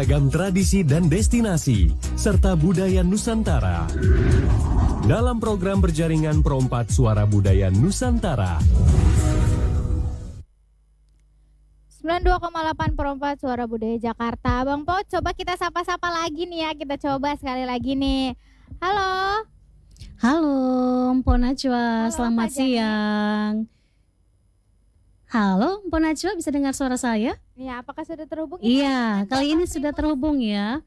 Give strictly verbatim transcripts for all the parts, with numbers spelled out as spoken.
beragam tradisi dan destinasi, serta budaya Nusantara. Dalam program berjaringan Perompat Suara Budaya Nusantara. sembilan puluh dua koma delapan Perompat Suara Budaya Jakarta. Bang Po, coba kita sapa-sapa lagi nih ya. Kita coba sekali lagi nih. Halo. Halo, Mpok Najwa, Halo, selamat Kak Jani. siang. Halo, Mpok Najwa, bisa dengar suara saya? Ya, apakah sudah terhubung? Iya, kali ini sudah terhubung ya.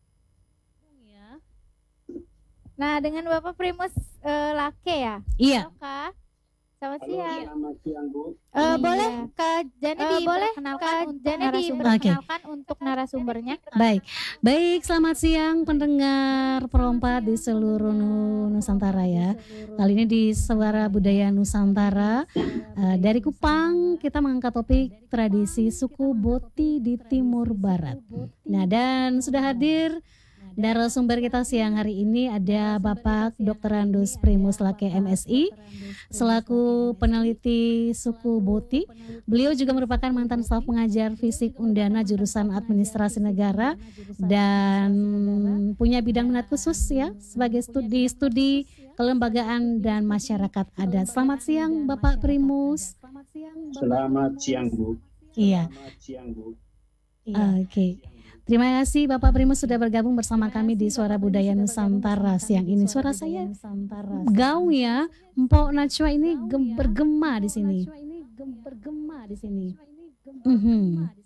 Nah, dengan Bapak Primus eh, Lake ya? Iya. Halo, Kak. Selamat Halo, siang. selamat siang Bu. Eh, boleh Kak Jani Eh, boleh diperkenalkan Kak untuk Jani narasumber. diperkenalkan untuk narasumbernya. Baik, baik. Selamat siang pendengar Perompat di seluruh Nu- Nusantara ya. Kali ini di Suara Budaya Nusantara eh, dari Kupang kita mengangkat topik tradisi suku Boti di Timur Barat. Nah, dan sudah hadir narasumber kita siang hari ini ada Bapak doktor Andus Primus Lake M Si selaku peneliti suku Boti. Beliau juga merupakan mantan staf pengajar fisik Undana jurusan Administrasi Negara dan punya bidang minat khusus ya sebagai studi-studi kelembagaan dan masyarakat adat. Selamat siang Bapak Primus. Selamat siang Bu. Iya. Selamat siang Bu. Oke. Terima kasih Bapak Primus sudah bergabung bersama kami di Suara Budaya Nusantara siang ini. Suara saya gaung ya. Mpok Najwa ini gem- bergema di sini. Bergema di sini. Mhm.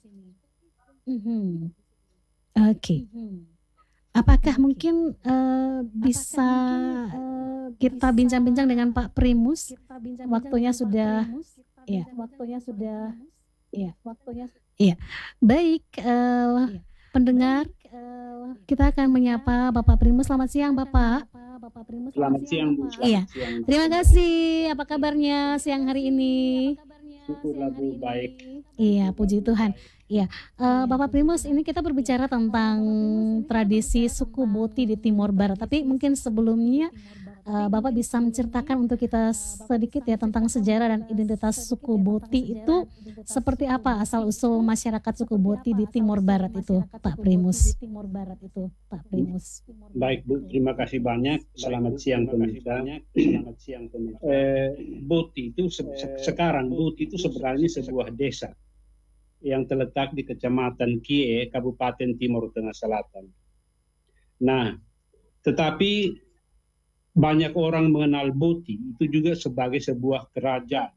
Mhm. Oke. Apakah mungkin eh, bisa eh, kita bincang-bincang dengan Pak Primus? Waktunya sudah ya, waktunya sudah ya, waktunya iya. Baik, eh, pendengar, eh, kita akan menyapa Bapak Primus. Selamat siang Bapak. Selamat siang Bu. Selamat Iya. siang. Terima kasih. Apa kabarnya siang hari ini? Syukurlah Bu, baik. Iya, puji Tuhan. Iya, eh, Bapak Primus, ini kita berbicara tentang tradisi suku Boti di Timur Barat. Tapi mungkin sebelumnya eh, Bapak bisa menceritakan untuk kita sedikit ya tentang sejarah dan identitas suku Boti itu seperti apa asal usul masyarakat suku Boti di Timur Barat itu, Pak Primus. Timur Barat itu, Pak Primus. Baik Bu, terima kasih banyak. Selamat siang pemirsa. Selamat siang pemirsa. Eh, Boti itu se- se- sekarang Boti itu sebenarnya sebuah desa yang terletak di Kecamatan Kie, Kabupaten Timur Tengah Selatan. Nah, tetapi banyak orang mengenal Boti itu juga sebagai sebuah kerajaan.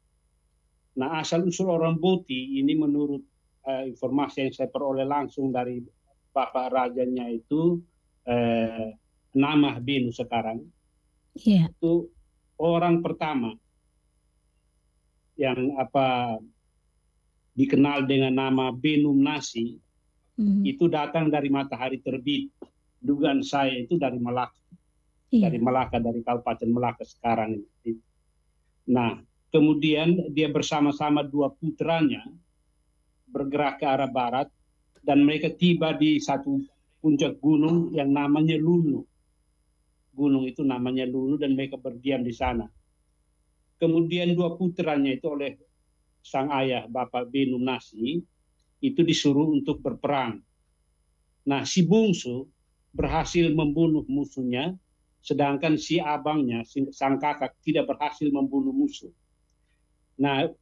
Nah, asal-usul orang Boti ini menurut uh, informasi yang saya peroleh langsung dari Bapak Rajanya itu uh, nama Benu sekarang. Iya. Itu orang pertama yang apa dikenal dengan nama Benum Nasi, Mhm. itu datang dari matahari terbit. Dugaan saya itu dari Melaka. Iya. Dari Melaka, dari Kabupaten Melaka sekarang ini. Nah, kemudian dia bersama-sama dua putranya bergerak ke arah barat dan mereka tiba di satu puncak gunung yang namanya Lunu. Gunung itu namanya Lunu dan mereka berdiam di sana. Kemudian dua putranya itu oleh sang ayah Bapak Benum Nasi itu disuruh untuk berperang. Nah, si bungsu berhasil membunuh musuhnya, sedangkan si abangnya, si, sang kakak tidak berhasil membunuh musuh. Nah,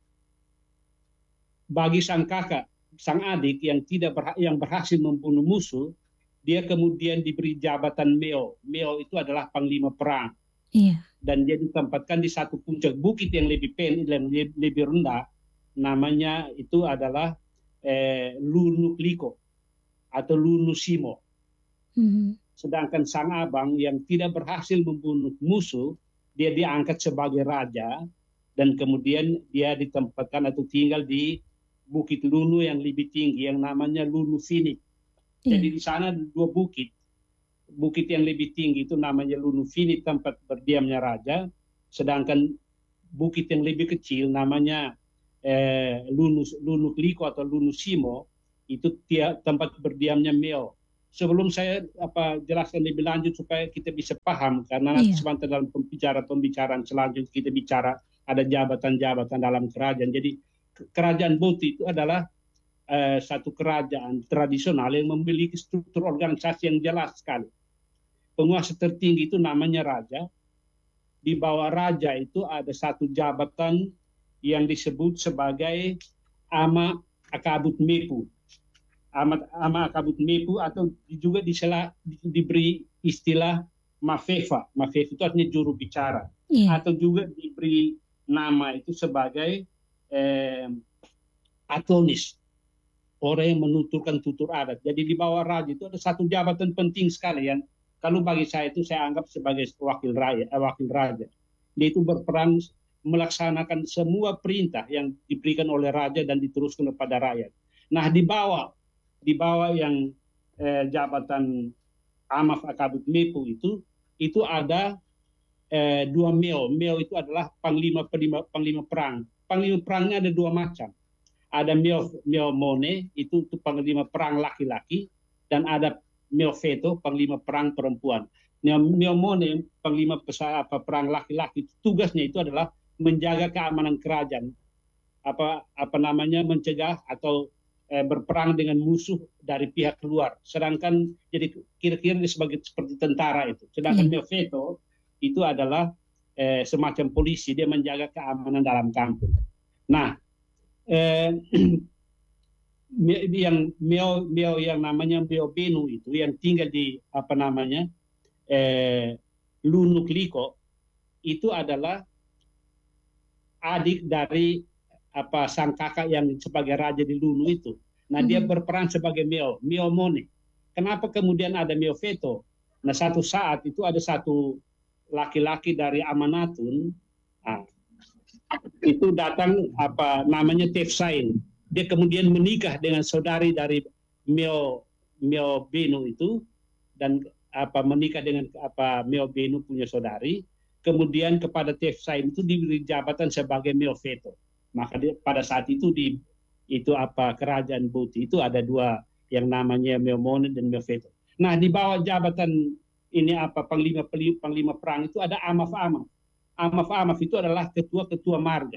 bagi sang kakak, sang adik yang tidak berha- yang berhasil membunuh musuh, dia kemudian diberi jabatan Meo. Meo itu adalah panglima perang. Iya. Dan dia ditempatkan di satu puncak bukit yang lebih pen, yang lebih, lebih rendah. Namanya itu adalah eh, Lunu Kliko atau Lunu Simo. Mhm. Sedangkan sang abang yang tidak berhasil membunuh musuh, dia diangkat sebagai raja dan kemudian dia ditempatkan atau tinggal di Bukit Lunu yang lebih tinggi yang namanya Lunu Finit. Iya. Jadi di sana ada dua bukit. Bukit yang lebih tinggi itu namanya Lunu Finit, tempat berdiamnya raja, sedangkan bukit yang lebih kecil namanya eh, Lunu Lunu Kliko atau Lunu Simo, itu dia tempat berdiamnya Meo. Sebelum saya apa jelaskan lebih lanjut supaya kita bisa paham, karena nanti Iya. sebentar dalam pembicaraan-pembicaraan selanjutnya kita bicara ada jabatan-jabatan dalam kerajaan. Jadi kerajaan Boti itu adalah uh, satu kerajaan tradisional yang memiliki struktur organisasi yang jelas sekali. Penguasa tertinggi itu namanya raja. Di bawah raja itu ada satu jabatan yang disebut sebagai ama akabut mepu. Ama, ama akabut mepu atau juga disela, di, diberi istilah mafefa. Mafefa itu artinya juru bicara. Yeah. Atau juga diberi nama itu sebagai eh, atonis, orang yang menuturkan tutur adat. Jadi di bawah raja itu ada satu jabatan penting sekali yang kalau bagi saya itu saya anggap sebagai wakil raja, eh, wakil raja. Dia itu berperan melaksanakan semua perintah yang diberikan oleh raja dan diteruskan kepada rakyat. Nah di bawah di bawah yang eh, jabatan amaf akabut mepu itu itu ada Eh, dua meo. Meo itu adalah panglima panglima, panglima perang. Panglima perangnya ada dua macam. Ada meo meo mone itu, itu panglima perang laki-laki dan ada meo feto panglima perang perempuan. Meo, meo mone panglima pesa, apa, perang laki-laki tugasnya itu adalah menjaga keamanan kerajaan. Apa apa namanya mencegah atau eh, berperang dengan musuh dari pihak luar. Sedangkan jadi kira-kira sebagai seperti tentara itu. Sedangkan hmm. meo feto itu adalah eh, semacam polisi, dia menjaga keamanan dalam kampung. Nah, eh, yang meo, meo yang namanya meo benu itu yang tinggal di apa namanya eh, Lunuk Liko itu adalah adik dari apa sang kakak yang sebagai raja di Lunu itu. Nah, hmm. dia berperan sebagai meo, meo mone. Kenapa kemudian ada meo feto? Nah, satu saat itu ada satu laki-laki dari Amanatun, nah, itu datang apa namanya Tefsain. Dia kemudian menikah dengan saudari dari Meo Meo Benu itu dan apa menikah dengan apa Meo Benu punya saudari. Kemudian kepada Tefsain itu diberi jabatan sebagai Meo Feto. Maka dia, pada saat itu di itu apa kerajaan Boti itu ada dua yang namanya Meo Mone dan Meo Feto. Nah di bawah jabatan ini apa panglima panglima perang itu ada amaf-amaf. Amaf-amaf itu adalah ketua-ketua marga.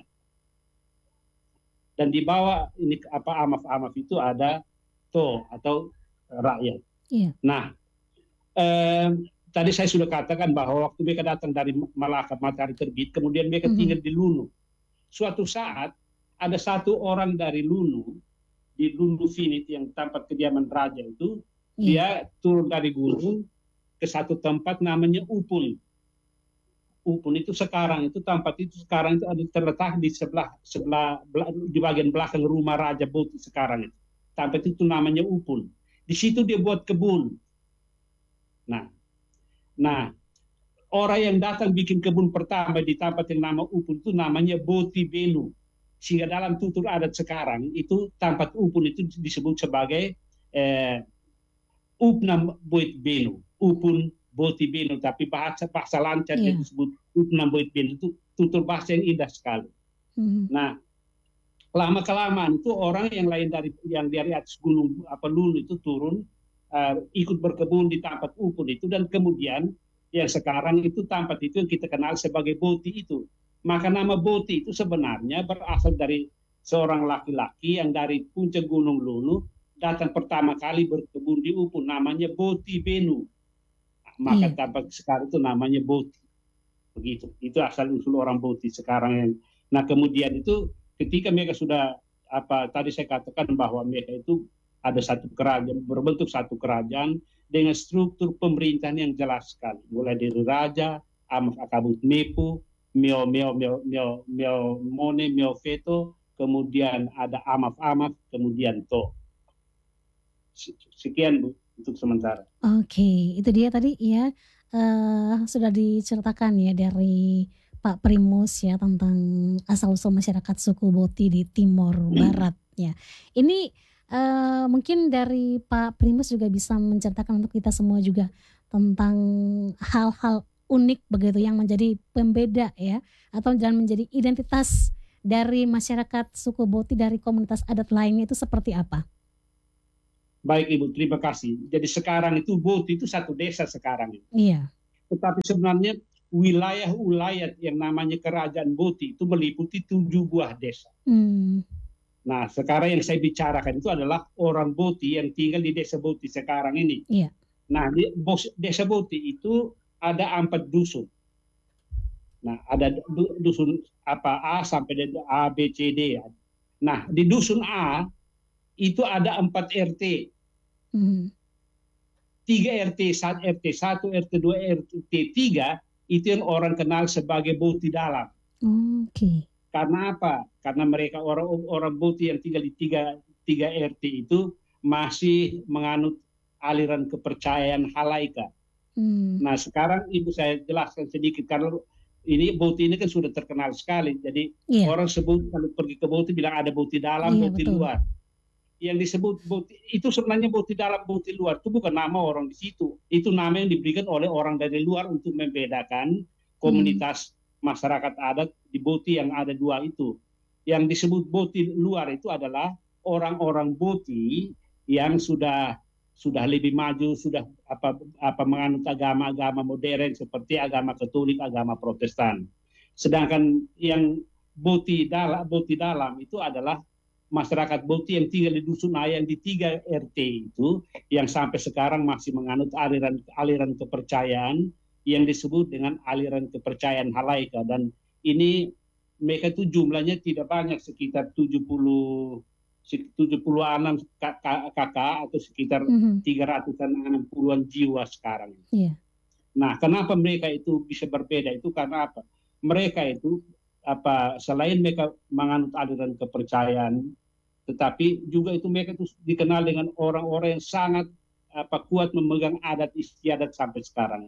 Dan di bawah ini apa amaf-amaf itu ada to atau rakyat. Yeah. Nah, eh, tadi saya sudah katakan bahwa waktu mereka datang dari Malaka matahari terbit, kemudian mereka tinggal mm-hmm. di Lunu. Suatu saat ada satu orang dari Lunu di Lunu Finit yang tempat kediaman raja itu, yeah. dia turun dari gunung ke satu tempat namanya Upun. Upun itu sekarang itu tempat itu sekarang itu ada terletak di sebelah sebelah di bagian belakang rumah Raja Boti sekarang itu. Tempat itu namanya Upun. Di situ dia buat kebun. Nah, nah orang yang datang bikin kebun pertama di tempat yang nama Upun itu namanya Boti Benu. Sehingga dalam tutur adat sekarang itu tempat Upun itu disebut sebagai eh, Upnam Boit Benu. Upun Boti Benu, tapi bahasa bahasa lancar yeah. yang disebut Upnam Boit Benu itu tutur bahasa yang indah sekali. Mm-hmm. Nah, lama kelamaan itu orang yang lain dari yang dari atas gunung apa Lunu itu turun uh, ikut berkebun di tempat Upun itu dan kemudian yang sekarang itu tempat itu yang kita kenal sebagai Boti itu. Maka nama Boti itu sebenarnya berasal dari seorang laki-laki yang dari puncak gunung Lunu datang pertama kali berkebun di Upun, namanya Boti Benu. Maka hmm. tempat sekarang itu namanya Boti. Begitu. Itu asal usul orang Boti sekarang yang. Nah kemudian itu ketika mereka sudah apa tadi saya katakan bahwa mereka itu ada satu kerajaan berbentuk satu kerajaan dengan struktur pemerintahan yang jelas sekali. Mulai dari raja, amaf akabut mepu, meo meo meo meo meo mone meo feto, kemudian ada amaf-amaf, kemudian to. Sekian Bu untuk sementara. Oke, itu dia tadi ya uh, sudah diceritakan ya dari Pak Primus ya tentang asal-usul masyarakat suku Boti di Timor Barat ya. Ini uh, mungkin dari Pak Primus juga bisa menceritakan untuk kita semua juga tentang hal-hal unik begitu yang menjadi pembeda ya atau dan menjadi identitas dari masyarakat suku Boti dari komunitas adat lainnya itu seperti apa? Baik Ibu, terima kasih. Jadi sekarang itu Boti itu satu desa sekarang. Iya. Tetapi sebenarnya wilayah-wilayah yang namanya kerajaan Boti itu meliputi tujuh buah desa. Hmm. Nah, sekarang yang saya bicarakan itu adalah orang Boti yang tinggal di desa Boti sekarang ini. Iya. Nah, di bos- desa Boti itu ada empat dusun. Nah, ada du- dusun apa A sampai dengan A, B, C, D. Nah, di dusun A itu ada empat R T. Mhm. Tiga R T, satu R T satu, R T dua, R T tiga itu yang orang kenal sebagai Boti Dalam. Oke. Karena apa? Karena mereka orang-orang Boti yang tinggal di tiga, tiga R T itu masih menganut aliran kepercayaan halaika. Hmm. Nah, sekarang Ibu saya jelaskan sedikit karena ini Boti ini kan sudah terkenal sekali. Jadi Iya. orang sebut kalau pergi ke Boti bilang ada Boti dalam, Iya, Boti betul. luar. Yang disebut Boti itu sebenarnya Boti dalam, Boti luar itu bukan nama orang di situ. Itu nama yang diberikan oleh orang dari luar untuk membedakan komunitas masyarakat adat di Boti yang ada dua itu. Yang disebut Boti luar itu adalah orang-orang Boti yang sudah sudah lebih maju, sudah apa apa menganut agama-agama modern seperti agama Katolik, agama Protestan. Sedangkan yang Boti dalam, Boti dalam itu adalah masyarakat Boti yang tinggal di dusun A yang di tiga R T itu yang sampai sekarang masih menganut aliran aliran kepercayaan yang disebut dengan aliran kepercayaan halaika, dan ini mereka itu jumlahnya tidak banyak, sekitar tujuh puluh tujuh puluh enam kakak atau sekitar tiga ratus enam puluhan jiwa sekarang. Yeah. Nah, kenapa mereka itu bisa berbeda? Itu karena apa? Mereka itu apa selain mereka menganut aliran kepercayaan, tetapi juga itu mereka itu dikenal dengan orang-orang yang sangat apa kuat memegang adat istiadat sampai sekarang.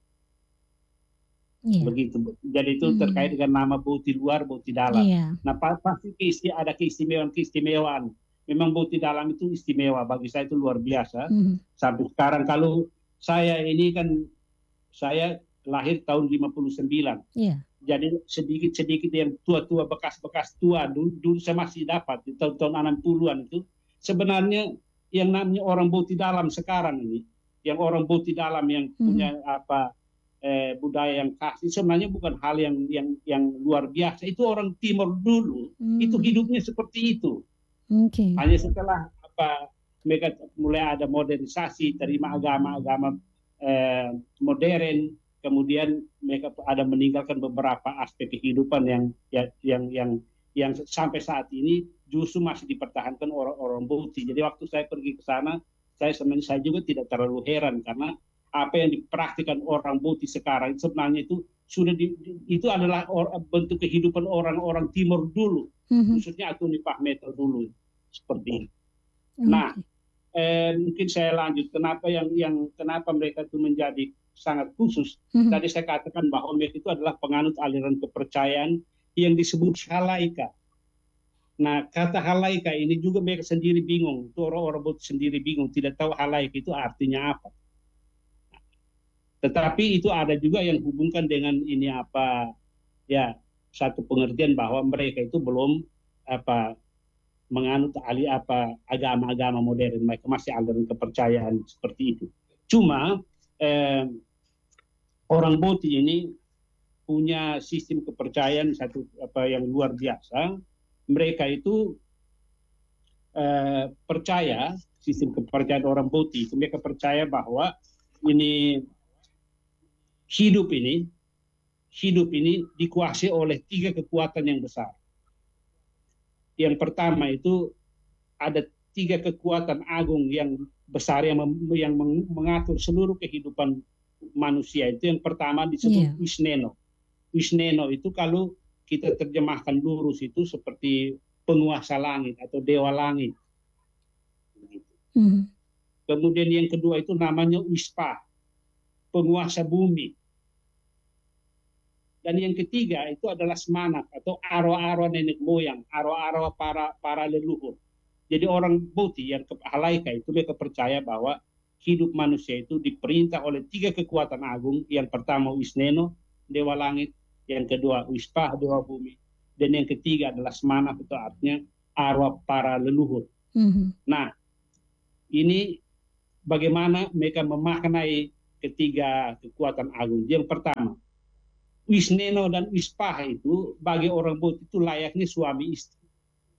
Yeah. Begitu. Jadi itu hmm. terkait dengan nama Boti luar, Boti dalam. Yeah. Nah, pasti isti ada keistimewaan-keistimewaan. Memang Boti dalam itu istimewa, bagi saya itu luar biasa. Hmm. Sampai sekarang kalau saya ini kan saya lahir tahun lima puluh sembilan. Yeah. Jadi sedikit-sedikit yang tua-tua, bekas-bekas tua dulu, dulu saya masih dapat di tahun-tahun enam puluhan itu. Sebenarnya yang namanya orang Boti dalam sekarang ini, yang orang Boti dalam yang hmm. punya apa Eh, budaya yang khas, sebenarnya bukan hal yang yang yang luar biasa. Itu orang Timur dulu, hmm. itu hidupnya seperti itu. Okay. Hanya setelah apa mereka mulai ada modernisasi, terima agama-agama eh, modern, kemudian mereka ada meninggalkan beberapa aspek kehidupan yang yang yang yang, yang sampai saat ini justru masih dipertahankan orang-orang Boti. Jadi waktu saya pergi ke sana, saya sebenarnya saya juga tidak terlalu heran karena apa yang dipraktikkan orang Boti sekarang sebenarnya itu sudah di, itu adalah or, bentuk kehidupan orang-orang Timur dulu, mm-hmm. khususnya Atuni Pahmeto dulu seperti ini. Mm-hmm. Nah, eh, mungkin saya lanjut kenapa yang yang kenapa mereka itu menjadi sangat khusus. Mm-hmm. Tadi saya katakan bahwa mereka itu adalah penganut aliran kepercayaan yang disebut halaika. Nah, kata halaika ini juga mereka sendiri bingung, itu orang-orang Boti sendiri bingung, tidak tahu halaika itu artinya apa. Tetapi itu ada juga yang hubungkan dengan ini apa ya satu pengertian bahwa mereka itu belum apa menganut ali apa agama-agama modern, mereka masih aliran kepercayaan seperti itu. Cuma eh, orang Boti ini punya sistem kepercayaan satu apa yang luar biasa. Mereka itu eh, percaya sistem kepercayaan orang Boti itu mereka percaya bahwa ini Hidup ini, hidup ini dikuasai oleh tiga kekuatan yang besar. Yang pertama itu ada tiga kekuatan agung yang besar yang, yang mengatur seluruh kehidupan manusia. Itu yang pertama disebut yeah. Wisneno. Wisneno itu kalau kita terjemahkan lurus itu seperti penguasa langit atau dewa langit. Mm. Kemudian yang kedua itu namanya Wispa, penguasa bumi. Dan yang ketiga itu adalah Semanak atau arwah-arwah nenek moyang, arwah-arwah para para leluhur. Jadi orang Boti yang halaika itu mereka percaya bahwa hidup manusia itu diperintah oleh tiga kekuatan agung. Yang pertama Wisneno, dewa langit, yang kedua Wispa, dewa bumi, dan yang ketiga adalah Semanak, itu artinya arwah para leluhur. Mm-hmm. Nah, ini bagaimana mereka memaknai ketiga kekuatan agung. Yang pertama, Wisneno dan Wispah itu bagi orang Boti itu layaknya suami istri.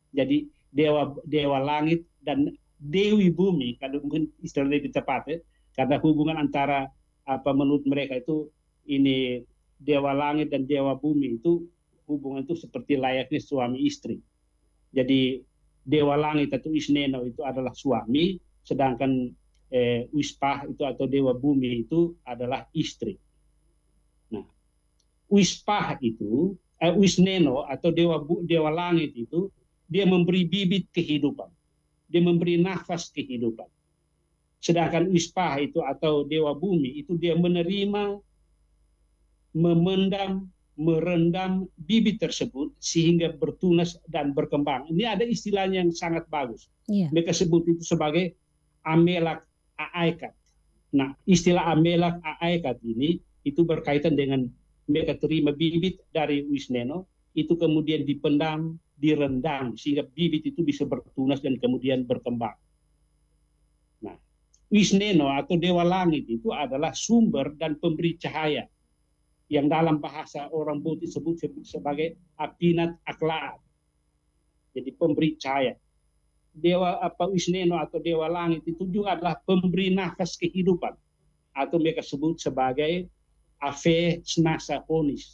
Jadi dewa dewa langit dan dewi bumi, kalau mungkin istilah lebih tepat ya, karena hubungan antara apa menurut mereka itu ini dewa langit dan dewa bumi itu hubungan itu seperti layaknya suami istri. Jadi dewa langit atau Isneno itu adalah suami, sedangkan eh, Wispah itu atau dewa bumi itu adalah istri. Nah, Wispah itu, eh, Wisneno atau dewa dewa langit itu dia memberi bibit kehidupan, dia memberi nafas kehidupan. Sedangkan Wispah itu atau dewa bumi itu dia menerima, memendam, merendam bibit tersebut sehingga bertunas dan berkembang. Ini ada istilahnya yang sangat bagus. Yeah. Mereka sebut itu sebagai amelak aaikat. Nah, istilah amelak aaikat ini itu berkaitan dengan mereka terima bibit dari Wisneno, itu kemudian dipendam, direndam sehingga bibit itu bisa bertunas dan kemudian berkembang. Nah, Wisneno atau dewa langit itu adalah sumber dan pemberi cahaya, yang dalam bahasa orang Buddha disebut sebagai apinat aklaat. Jadi pemberi cahaya. Dewa apa Wisneno atau dewa langit itu juga adalah pemberi nafas kehidupan, atau mereka sebut sebagai ave snasa honis.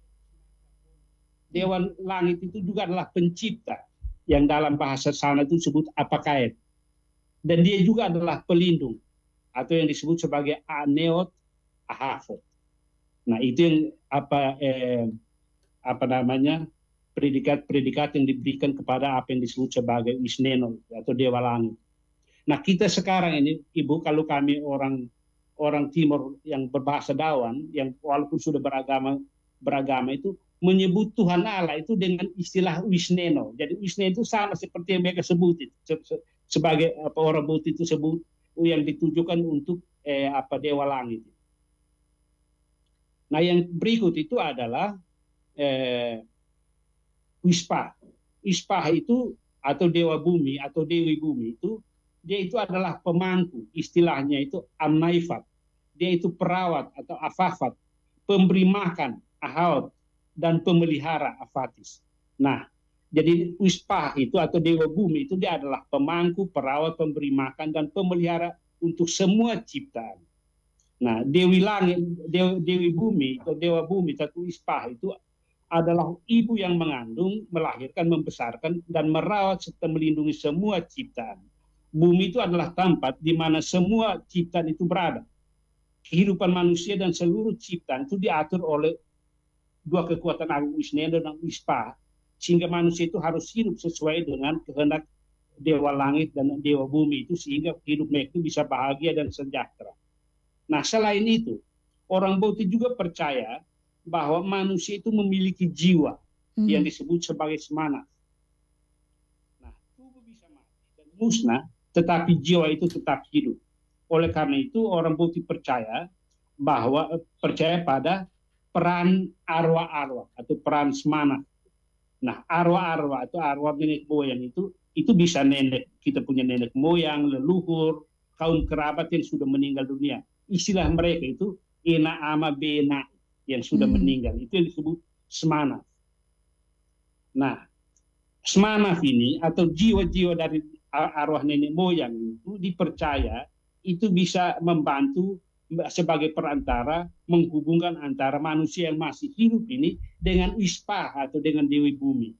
Dewa langit itu juga adalah pencipta, yang dalam bahasa sana itu disebut apakaet. Dan dia juga adalah pelindung, atau yang disebut sebagai aneot ahafot. Nah, itu yang apa eh, apa namanya predikat-predikat yang diberikan kepada apa yang disebut sebagai Wisneno atau dewa langit. Nah, kita sekarang ini, Ibu, kalau kami orang orang Timur yang berbahasa Dawan, yang walaupun sudah beragama beragama itu menyebut Tuhan Allah itu dengan istilah Wisneno. Jadi Wisneno itu sama seperti yang mereka sebut itu, sebagai apa orang Buddha itu sebut yang ditujukan untuk eh, apa dewa langit. Nah, yang berikut itu adalah eh, Wispah. Wispah itu atau dewa bumi atau dewi bumi itu dia itu adalah pemangku, istilahnya itu amnaifat. Dia itu perawat atau afafat, pemberi makan, ahaut, dan pemelihara afatis. Nah, jadi Wispah itu atau dewa bumi itu dia adalah pemangku, perawat, pemberi makan, dan pemelihara untuk semua ciptaan. Nah, Dewi Langit, Dewi, Dewi Bumi atau Dewa Bumi atau Wispah itu adalah ibu yang mengandung, melahirkan, membesarkan, dan merawat serta melindungi semua ciptaan. Bumi itu adalah tempat di mana semua ciptaan itu berada. Kehidupan manusia dan seluruh ciptaan itu diatur oleh dua kekuatan agung Wisneno dan Wispah, sehingga manusia itu harus hidup sesuai dengan kehendak Dewa Langit dan Dewa Bumi itu, sehingga hidup mereka itu bisa bahagia dan sejahtera. Nah, selain itu, orang Buddha juga percaya bahwa manusia itu memiliki jiwa hmm. yang disebut sebagai semana. Nah, tubuh bisa mati dan musnah, tetapi jiwa itu tetap hidup. Oleh karena itu, orang Buddha percaya bahwa percaya pada peran arwah-arwah atau peran semana. Nah, arwah-arwah atau arwah nenek moyang itu itu bisa nenek, kita punya nenek moyang, leluhur, kaum kerabat yang sudah meninggal dunia. Istilah mereka itu ena ama bena yang sudah hmm. meninggal, itu yang disebut semana. Nah, semana ini atau jiwa-jiwa dari arwah nenek moyang itu dipercaya itu bisa membantu sebagai perantara menghubungkan antara manusia yang masih hidup ini dengan Wispah atau dengan Dewi Bumi.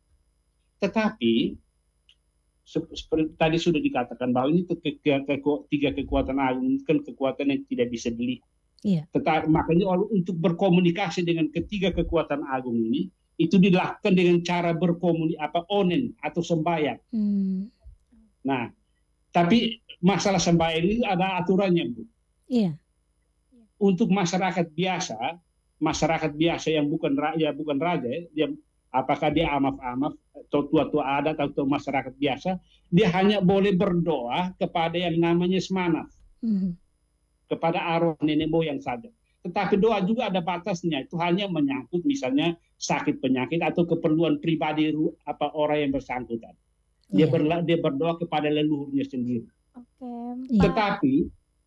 Tetapi seperti tadi sudah dikatakan bahwa ini ke, ke, ke, tiga kekuatan agung kan kekuatan yang tidak bisa dilihat. Iya. Tetapi makanya untuk berkomunikasi dengan ketiga kekuatan agung ini itu dilakukan dengan cara berkomunikasi apa onen atau sembahyang. Hmm. Nah, tapi masalah sembahyang ini ada aturannya, Bu. Iya. Untuk masyarakat biasa, masyarakat biasa yang bukan raja, bukan raja, dia apakah dia amaf-amaf atau tua-tua adat atau masyarakat biasa, dia hanya boleh berdoa kepada yang namanya semana, mm-hmm. kepada arwah nenek moyang saja. Tetapi doa juga ada batasnya, itu hanya menyangkut misalnya sakit penyakit atau keperluan pribadi apa orang yang bersangkutan. Dia, yeah. berla, dia berdoa kepada leluhurnya sendiri. Okay. Tetapi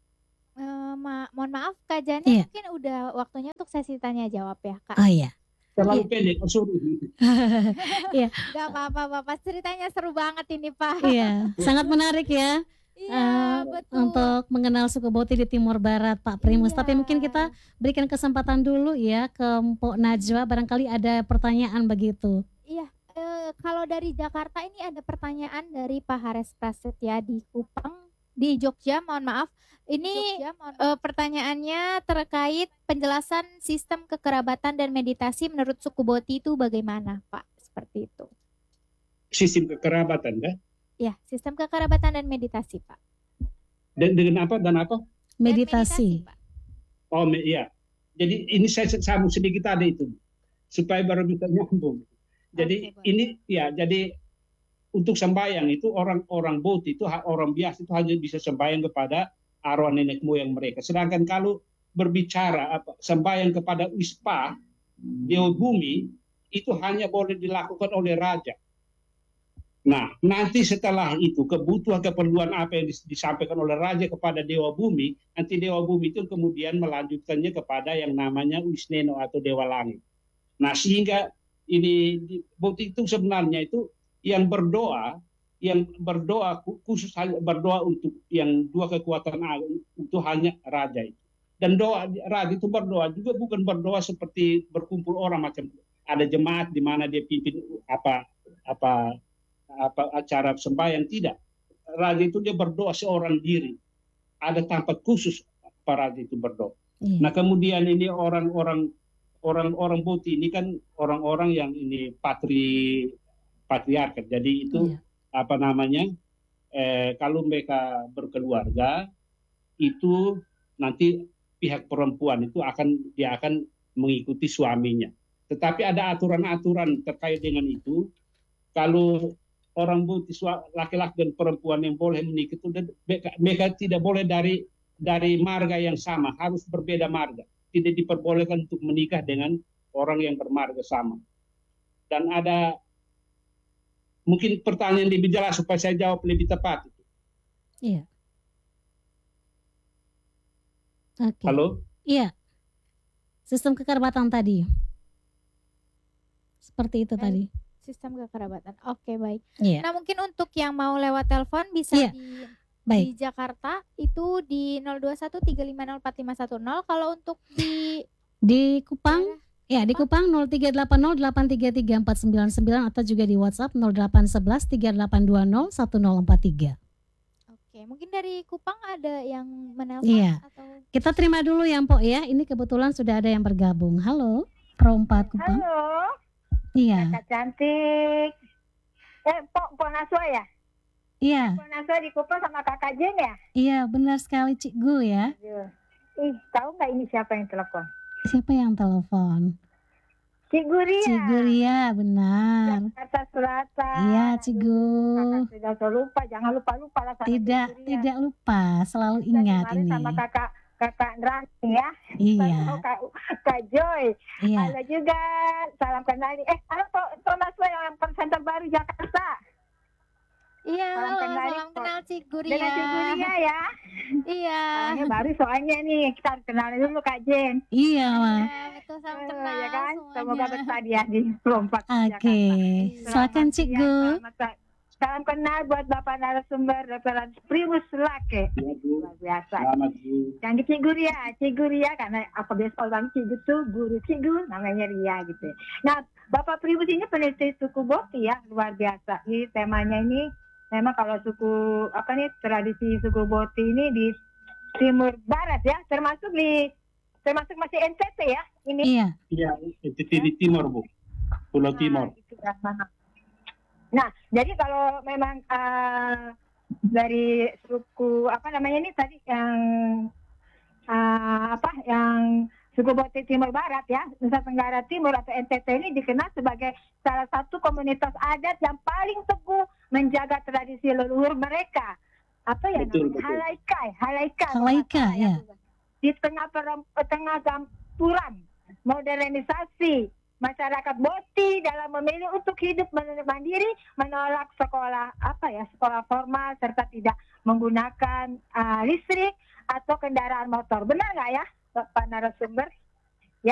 uh, ma- mohon maaf Kak Jani, yeah. mungkin udah waktunya untuk sesi tanya jawab ya Kak. Oh iya. Terlalu pendek, oh, sorry. Gak apa-apa Bapak, ceritanya seru banget ini Pak. Iya, sangat menarik ya. Iya, eh, betul. Untuk mengenal suku Boti di Timur Barat, Pak Primus. Iya. Tapi mungkin kita berikan kesempatan dulu ya ke Mpok Najwa, barangkali ada pertanyaan begitu. Iya, eh, kalau dari Jakarta ini ada pertanyaan dari Pak Hares Prasetya di Kupang, di Jogja, mohon maaf. Ini eh, pertanyaannya terkait penjelasan sistem kekerabatan dan meditasi menurut suku Boti itu bagaimana, Pak? Seperti itu. Sistem kekerabatan, kan? Ya, sistem kekerabatan dan meditasi, Pak. Dan dengan apa dan apa? Dan Meditasi. Pak. Oh, me- iya. Jadi ini saya sambung sedikit ada itu, supaya baru bisa nyambung. Jadi Oke, boleh. ini ya, jadi untuk sembahyang itu orang-orang Boti itu ha- orang biasa itu hanya bisa sembahyang kepada arwah nenek moyang mereka. Sedangkan kalau berbicara apa sembahyang kepada Wispa, Dewa Bumi, itu hanya boleh dilakukan oleh raja. Nah, nanti setelah itu kebutuhan keperluan apa yang dis- disampaikan oleh raja kepada Dewa Bumi, nanti Dewa Bumi itu kemudian melanjutkannya kepada yang namanya Wisneno atau Dewa Langit. Nah, sehingga ini di- Boti itu sebenarnya itu yang berdoa, yang berdoa khu- khusus hanya berdoa untuk yang dua kekuatan agung itu hanya raja itu. Dan doa raja itu berdoa juga bukan berdoa seperti berkumpul orang macam ada jemaat di mana dia pimpin apa apa apa acara sembahyang, tidak. Raja itu dia berdoa seorang diri. Ada tempat khusus para raja itu berdoa. Iya. Nah, kemudian ini orang-orang orang-orang Boti ini kan orang-orang yang ini patri patriarkat. Jadi itu Iya. apa namanya? Eh, kalau mereka berkeluarga itu nanti pihak perempuan itu akan dia akan mengikuti suaminya. Tetapi ada aturan-aturan terkait dengan itu. Kalau orang Boti sua- laki-laki dan perempuan yang boleh menikah itu dan mereka, mereka tidak boleh dari dari marga yang sama, harus berbeda marga. Tidak diperbolehkan untuk menikah dengan orang yang bermarga sama. Dan ada mungkin pertanyaan lebih jelas supaya saya jawab lebih tepat. Iya. Oke. Halo? Iya. Sistem kekerabatan tadi. Seperti itu Eh, tadi. Sistem kekerabatan. Oke, baik. Iya. Nah, mungkin untuk yang mau lewat telepon bisa Iya. di Baik. di Jakarta itu di nol dua satu tiga lima nol empat lima satu nol. Kalau untuk di Di Kupang, daerah ya di Kupang nol tiga delapan nol delapan tiga tiga empat sembilan sembilan atau juga di WhatsApp nol delapan satu satu tiga delapan dua nol satu nol empat tiga. Oke, mungkin dari Kupang ada yang menelpon Iya. atau Kita terima dulu ya Mpok ya. Ini kebetulan sudah ada yang bergabung. Halo, Perompat Kupang. Halo, Iya. Kakak cantik. Eh, Pok, Pok Naswa ya? Iya, Pok Naswa di Kupang sama Kakak Jen ya? iya benar sekali Cik Gu ya. Aduh. Ih, tahu nggak ini siapa yang telepon? Siapa yang telepon? Cik Guria. Cik Guria, benar. Jakarta Selatan. Iya Cik Gu. Kakak sudah selalu lupa, jangan lupa-lupa lah sama Tidak, Cik Guria. tidak lupa, selalu Dan ingat kemarin ini. sama kakak kakak Rani ya. Iya, Sama Kak, Kak Joy. iya. Halo juga, salam kenal nih. Eh, halo Pok, Pok Naswa yang presenter baru Jakarta. Iya, Salam halo, kenal, salam Pak. kenal Cik Guria. Dengan Cik Guria ya. Iya. Orangnya baru soalnya nih, kita harus kenalin dulu Kak Jen. Iya, Wak. Iya, betul, salam Eh, kenal ya kan? semuanya. Semoga berhadiah di Lompat Oke, silakan Cik Gu. Salam kenal buat Bapak narasumber Referan Primus Lake. Ya, Bu. Luar biasa. Selamat, Bu. Yang Cik Guria, Cik Guria karena apa biasa orang Cik Gu guru Cik Gu namanya Ria gitu. Nah, Bapak Primus ini peneliti suku Boti ya, luar biasa. Ini temanya ini memang kalau suku apa nih tradisi suku Boti ini di Timur Barat ya, termasuk di termasuk masih N T T ya ini. Iya, Iya, itu di timur, Bu. Pulau Timur. Nah, itu ya, mana. Nah, jadi kalau memang uh, dari suku apa namanya ini tadi yang uh, apa yang suku Boti Timur Barat ya, Nusa Tenggara Timur atau N T T ini dikenal sebagai salah satu komunitas adat yang paling teguh menjaga tradisi leluhur mereka. Apa ya Betul, namanya? betul. Halaikai, halaika. Halaika, ya. Di tengah perem- tengah campuran modernisasi masyarakat Boti dalam memilih untuk hidup mandiri, menolak sekolah apa ya sekolah formal serta tidak menggunakan uh, listrik atau kendaraan motor. Benar nggak ya, Pak narasumber?